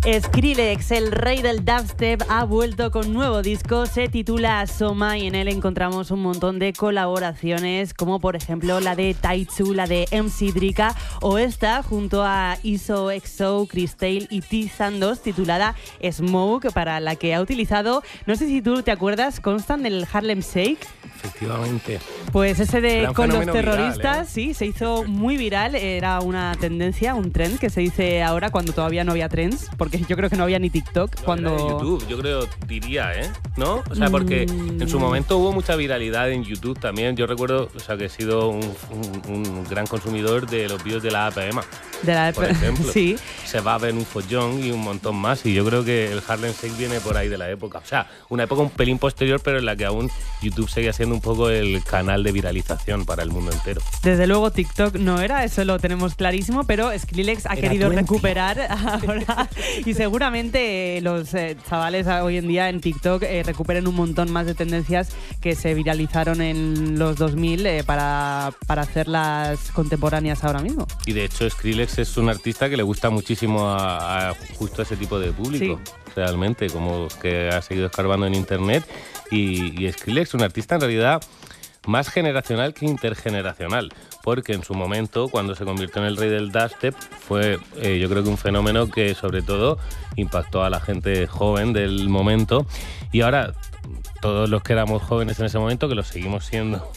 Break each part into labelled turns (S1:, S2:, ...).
S1: Skrillex, el rey del dubstep, ha vuelto con nuevo disco, se titula Soma y en él encontramos un montón de colaboraciones como por ejemplo la de Taichu, la de MC Drika o esta junto a ISO, Chris Tale y T. Sandos titulada Smoke, para la que ha utilizado, no sé si tú te acuerdas, Constant, del Harlem Shake.
S2: Efectivamente.
S1: Pues ese de con los terroristas,
S2: viral,
S1: sí, se hizo muy viral, era una tendencia, un trend que se dice ahora cuando todavía no había trends, porque yo creo que no había ni TikTok cuando...
S2: Era de YouTube, yo creo, diría, ¿no? O sea, porque en su momento hubo mucha viralidad en YouTube también. Yo recuerdo, o sea, que he sido un gran consumidor de los vídeos de la APM.
S1: De la
S2: por ejemplo.
S1: Sí.
S2: Se va a ver un follón y un montón más. Y yo creo que el Harlem Shake viene por ahí de la época. O sea, una época un pelín posterior, pero en la que aún YouTube seguía siendo un poco el canal de viralización para el mundo entero.
S1: Desde luego TikTok no era, eso lo tenemos clarísimo, pero Skrillex ha querido recuperar ahora y seguramente los chavales hoy en día en TikTok recuperen un montón más de tendencias que se viralizaron en los 2000 para hacerlas contemporáneas ahora mismo.
S2: Y de hecho Skrillex es un artista que le gusta muchísimo a justo ese tipo de público. Sí. Realmente, como que ha seguido escarbando en internet y Skrillex es un artista en realidad más generacional que intergeneracional, porque en su momento, cuando se convirtió en el rey del dubstep, fue yo creo que un fenómeno que sobre todo impactó a la gente joven del momento, y ahora todos los que éramos jóvenes en ese momento, que lo seguimos siendo,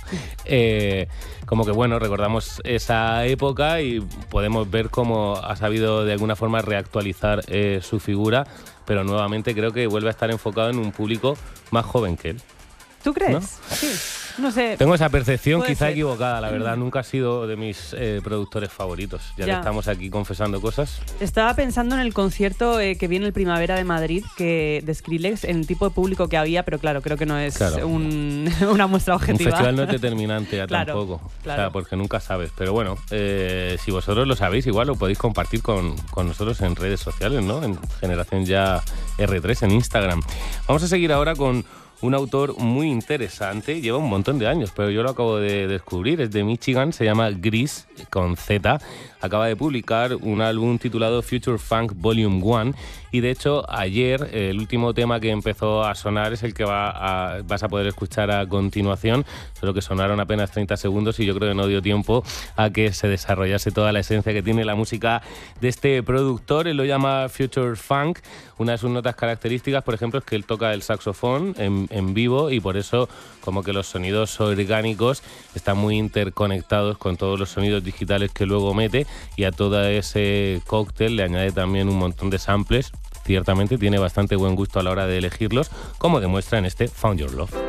S2: como que bueno, recordamos esa época y podemos ver cómo ha sabido de alguna forma reactualizar su figura, pero nuevamente creo que vuelve a estar enfocado en un público más joven que él.
S1: ¿Tú crees?
S2: ¿No?
S1: Sí. No sé.
S2: Tengo esa percepción quizá equivocada, la verdad. Nunca ha sido de mis productores favoritos. Ya que estamos aquí confesando cosas.
S1: Estaba pensando en el concierto que viene el Primavera de Madrid, de Skrillex, en el tipo de público que había, pero claro, creo que no es una muestra objetiva.
S2: Un festival no es determinante tampoco. Claro. O sea, porque nunca sabes. Pero bueno, si vosotros lo sabéis, igual lo podéis compartir con nosotros en redes sociales, ¿no? En Generación Ya R3, en Instagram. Vamos a seguir ahora con un autor muy interesante, lleva un montón de años, pero yo lo acabo de descubrir, es de Michigan, se llama Gris, con Z, acaba de publicar un álbum titulado Future Funk Volume 1 y de hecho ayer el último tema que empezó a sonar es el que vas a poder escuchar a continuación, solo que sonaron apenas 30 segundos y yo creo que no dio tiempo a que se desarrollase toda la esencia que tiene la música de este productor. Él lo llama Future Funk. Una de sus notas características, por ejemplo, es que él toca el saxofón en vivo y por eso como que los sonidos orgánicos están muy interconectados con todos los sonidos digitales que luego mete, y a todo ese cóctel le añade también un montón de samples. Ciertamente tiene bastante buen gusto a la hora de elegirlos, como demuestra en este Found Your Love.